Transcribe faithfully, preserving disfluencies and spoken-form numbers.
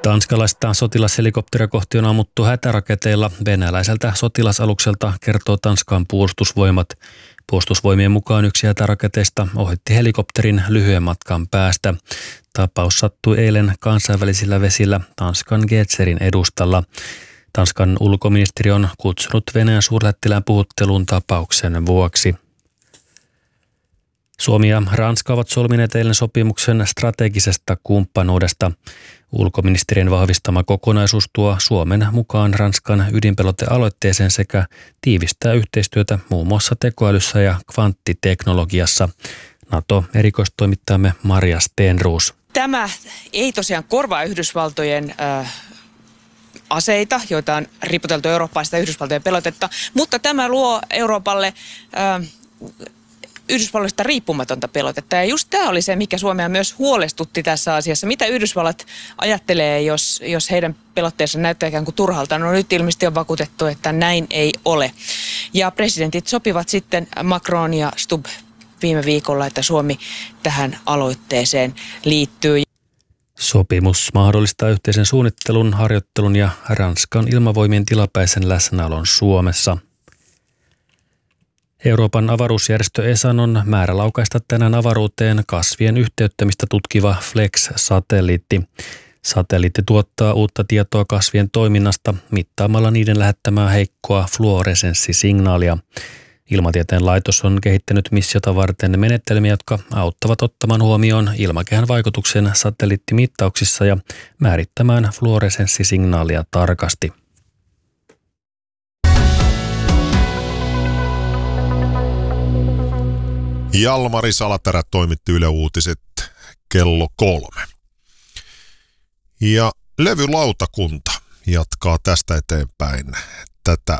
Tanskalaista sotilashelikopteria kohti on ammuttu hätäraketeilla venäläiseltä sotilasalukselta, kertoo Tanskan puolustusvoimat. Puolustusvoimien mukaan yksi hätäraketeista ohitti helikopterin lyhyen matkan päästä. Tapaus sattui eilen kansainvälisillä vesillä Tanskan Getzerin edustalla. Tanskan ulkoministeri on kutsunut Venäjän suurlähettilään puhutteluun tapauksen vuoksi. Suomi ja Ranska ovat solmineet eilen sopimuksen strategisesta kumppanuudesta. Ulkoministerien vahvistama kokonaisuus tuo Suomen mukaan Ranskan ydinpelotealoitteeseen sekä tiivistää yhteistyötä muun muassa tekoälyssä ja kvanttiteknologiassa. NATO-erikoistoimittajamme Maria Stenroos. Tämä ei tosiaan korvaa Yhdysvaltojen äh, aseita, joita on riputeltu Euroopasta Yhdysvaltojen pelotetta, mutta tämä luo Euroopalle äh, Yhdysvalloista riippumatonta pelotetta. Ja just tämä oli se, mikä Suomea myös huolestutti tässä asiassa. Mitä Yhdysvallat ajattelee, jos, jos heidän pelotteensa näyttää ikään kuin turhalta? No nyt ilmeisesti on vakuutettu, että näin ei ole. Ja presidentit sopivat sitten, Macron ja Stubb, viime viikolla, että Suomi tähän aloitteeseen liittyy. Sopimus mahdollistaa yhteisen suunnittelun, harjoittelun ja Ranskan ilmavoimien tilapäisen läsnäolon Suomessa. Euroopan avaruusjärjestö E S A:n on määrä laukaista tänään avaruuteen kasvien yhteyttämistä tutkiva Flex-satelliitti. Satelliitti tuottaa uutta tietoa kasvien toiminnasta mittaamalla niiden lähettämää heikkoa fluoresenssisignaalia. Ilmatieteen laitos on kehittänyt missiota varten menetelmiä, jotka auttavat ottamaan huomioon ilmakehän vaikutuksen satelliittimittauksissa ja määrittämään fluoresenssisignaalia tarkasti. Jalmari Salaterä toimitti Yle Uutiset kello kolme. Ja levylautakunta jatkaa tästä eteenpäin tätä